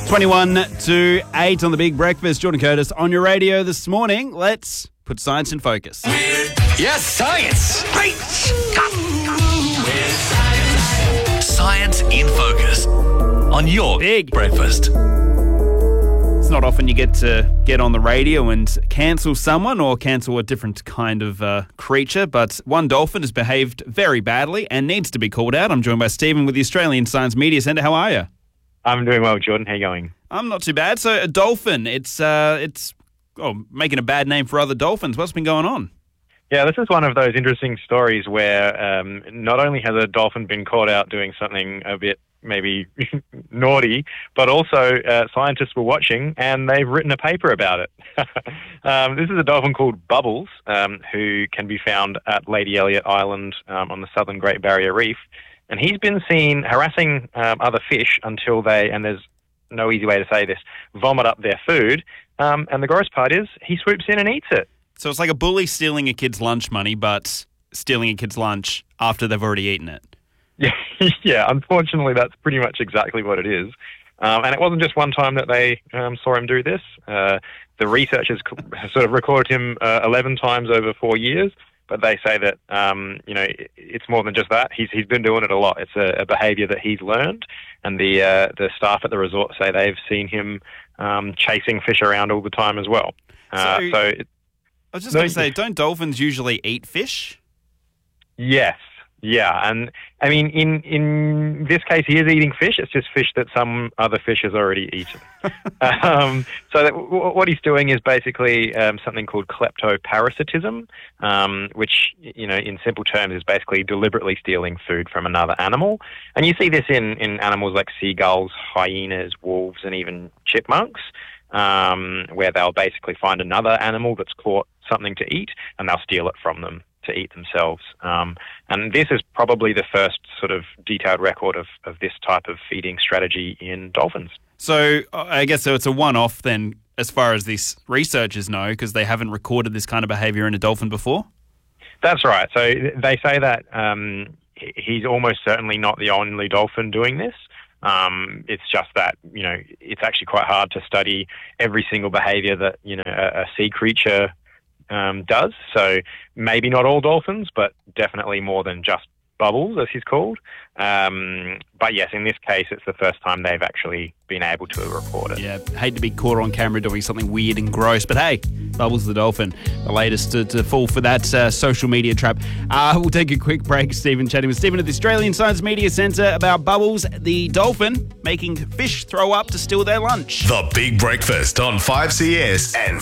21 to 8 on the Big Breakfast. Jordan Curtis on your radio this morning. Let's put science in focus. Yes, science. Great Scott. Science in focus on your Big breakfast. It's not often you get to get on the radio and cancel someone or cancel a different kind of creature, but one dolphin has behaved very badly and needs to be called out. I'm joined by Stephen with the Australian Science Media Centre. How are you? I'm doing well, Jordan. How are you going? I'm not too bad. So a dolphin, it's making a bad name for other dolphins. What's been going on? Yeah, this is one of those interesting stories where not only has a dolphin been caught out doing something a bit maybe naughty, but also scientists were watching and they've written a paper about it. This is a dolphin called Bubbles, who can be found at Lady Elliot Island on the southern Great Barrier Reef. And he's been seen harassing other fish until they, and there's no easy way to say this, vomit up their food. And the gross part is he swoops in and eats it. So it's like a bully stealing a kid's lunch money, but stealing a kid's lunch after they've already eaten it. Yeah, unfortunately, that's pretty much exactly what it is. And it wasn't just one time that they saw him do this. The researchers sort of recorded him 11 times over 4 years, but they say that, it's more than just that. He's been doing it a lot. It's a behaviour that he's learned, and the staff at the resort say they've seen him chasing fish around all the time as well. I was just going to say, don't dolphins usually eat fish? Yes. Yeah, and I mean, in this case, he is eating fish. It's just fish that some other fish has already eaten. What he's doing is basically something called kleptoparasitism, which, in simple terms, is basically deliberately stealing food from another animal. And you see this in animals like seagulls, hyenas, wolves, and even chipmunks, where they'll basically find another animal that's caught something to eat, and they'll steal it from them to eat themselves. And this is probably the first sort of detailed record of this type of feeding strategy in dolphins. So I guess it's a one-off then, as far as these researchers know, because they haven't recorded this kind of behaviour in a dolphin before? That's right. So they say that he's almost certainly not the only dolphin doing this. It's just that, it's actually quite hard to study every single behaviour that, a sea creature does. So maybe not all dolphins, but definitely more than just Bubbles, as he's called. But yes, in this case, it's the first time they've actually been able to report it. Yeah, hate to be caught on camera doing something weird and gross, but hey, Bubbles the dolphin, the latest to fall for that social media trap. We'll take a quick break. Stephen chatting with Stephen at the Australian Science Media Centre about Bubbles the dolphin making fish throw up to steal their lunch. The Big Breakfast on 5CS and